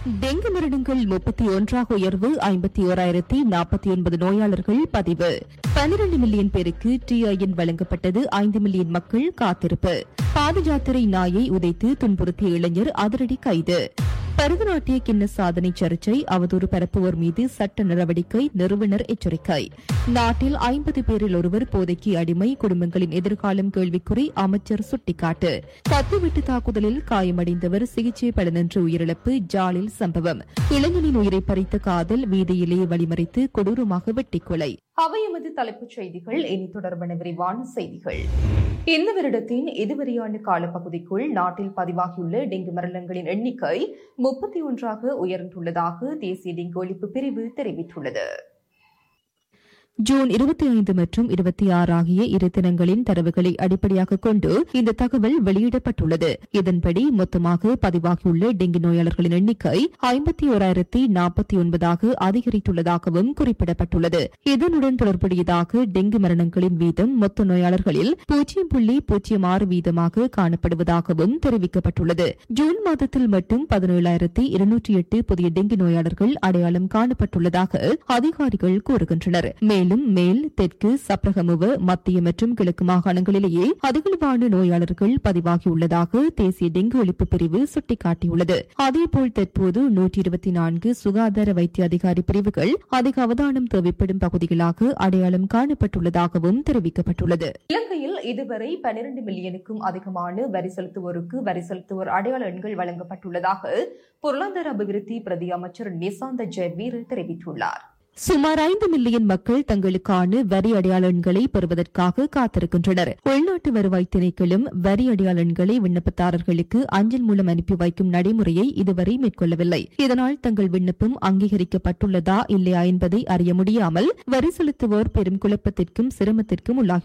Dengue மரணங்கள் 31 உயர்வு 51,049 நோயாளர்கள் பதிவு 12 மில்லியன் பேருக்கு TIN வழங்கப்பட்டது 5 மில்லியன் மக்கள் காத்திருப்பு பாதயாத்திரை நாயை உதைத்து துன்புறுத்திய இளைஞர் அதிரடி கைது பரதநாட்டிய கிண்ண சாதனை சர்ச்சை அவதூறு பரப்புவோர் மீது சட்ட நடவடிக்கை நிறுவனர் எச்சரிக்கை நாட்டில் 50 பேரில் ஒருவர் போதைக்கு அடிமை குடும்பங்களின் எதிர்காலம் கேள்விக்குறி அமைச்சர் சுட்டிக்காட்டு கத்திவெட்டு தாக்குதலில் காயமடைந்தவர் சிகிச்சை பலனின்றி உயிரிழப்பு ஜாலில் சம்பவம் இளைஞனின் உயிரை பறித்த காதல் வீதியிலேயே வழிமறித்து கொடூரமாக வெட்டிக்கொலை அவை எமது தலைப்புச் செய்திகள் இனி தொடர்பான விரிவான செய்திகள் இந்த வருடத்தின் இதுவரையான காலப்பகுதிக்குள் நாட்டில் பதிவாகியுள்ள டெங்கு மரணங்களின் எண்ணிக்கை 31 உயர்ந்துள்ளதாக தேசிய டெங்கு ஒழிப்பு பிரிவு தெரிவித்துள்ளது. ஜூன் 25 மற்றும் 26 ஆகிய இரு தினங்களின் தரவுகளை அடிப்படையாக கொண்டு இந்த தகவல் வெளியிடப்பட்டுள்ளது. இதன்படி மொத்தமாக பதிவாகியுள்ள டெங்கு நோயாளர்களின் எண்ணிக்கை 51,049 அதிகரித்துள்ளதாகவும் குறிப்பிடப்பட்டுள்ளது. இதனுடன் தொடர்புடையதாக டெங்கு மரணங்களின் வீதம் மொத்த நோயாளர்களில் 0.06 வீதமாக காணப்படுவதாகவும் தெரிவிக்கப்பட்டுள்ளது. ஜூன் மாதத்தில் மட்டும் 17,208 புதிய டெங்கு நோயாளர்கள் அடையாளம் காணப்பட்டுள்ளதாக அதிகாரிகள் கூறுகின்றனர். மேலும் மேல் தெற்கு சப்ரகமுவ மத்திய மற்றும் கிழக்கு மாகாணங்களிலேயே அதிகளவான நோயாளர்கள் பதிவாகியுள்ளதாக தேசிய டெங்கு ஒழிப்பு பிரிவு சுட்டிக்காட்டியுள்ளது. அதேபோல் தற்போது 124 சுகாதார வைத்திய அதிகாரி பிரிவுகள் அதிக அவதானம் தேவைப்படும் பகுதிகளாக அடையாளம் காணப்பட்டுள்ளதாகவும் தெரிவிக்கப்பட்டுள்ளது. இலங்கையில் இதுவரை 12 மில்லியனுக்கும் அதிகமான வரி செலுத்துவோருக்கு வரி செலுத்துவோர் அடையாள எண்கள் வழங்கப்பட்டுள்ளதாக பொருளாதார அபிவிருத்தி பிரதி அமைச்சர் நிசாந்த ஜெயவீர தெரிவித்துள்ளார். சுமார் 5 மில்லியன் மக்கள் தங்களுக்கான வரி அடையாள எண்களை பெறுவதற்காக காத்திருக்கின்றனர். உள்நாட்டு வருவாய் திணைக்களம் வரி அடையாள எண்களை விண்ணப்பதாரர்களுக்கு அஞ்சல் மூலம் அனுப்பி வைக்கும் நடைமுறையை இதுவரை மேற்கொள்ளவில்லை. இதனால் தங்கள் விண்ணப்பம் அங்கீகரிக்கப்பட்டுள்ளதா இல்லையா என்பதை அறிய முடியாமல் வரி செலுத்துவோர் பெரும் குழப்பத்திற்கும் சிரமத்திற்கும் உள்ளாகி